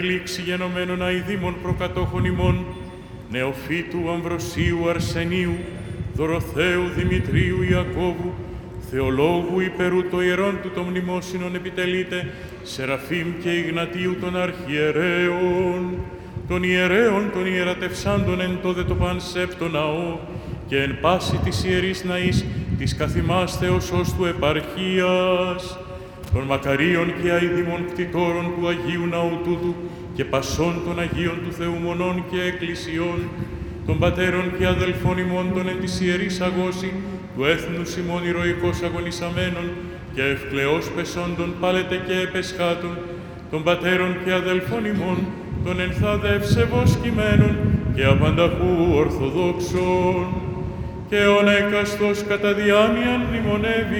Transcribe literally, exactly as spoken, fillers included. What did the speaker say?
Λήξη γενομένων αηδήμων προκατόχων ημών, Νεοφύτου Αμβροσίου Αρσενίου, Δωροθέου Δημητρίου Ιακώβου, Θεολόγου υπερού το ιερών του των μνημόσυνων επιτελείται, Σεραφείμ και Ιγνατίου των αρχιερέων, των ιερέων των ιερατευσάντων εν τόδε το πανσέπτο ναό, και εν πάση της ιερής ναής της καθημάς Θεοσός του επαρχίας, των μακαρίων και αηδήμων κτητόρων του Αγίου Ναού τούτου και πασών των Αγίων του Θεού μονών και εκκλησιών, των πατέρων και αδελφών ημών των εν της ιερής αγώση, του έθνους ημών ηρωικώς αγωνισαμένων και ευκλαιώς πεσόντων πάλετε και επεσχάτων, των πατέρων και αδελφών ημών, των ενθάδε ευσεβώς κειμένων και απανταχού ορθοδόξων, και ον έκαστος κατά διάνοιαν μνημονεύει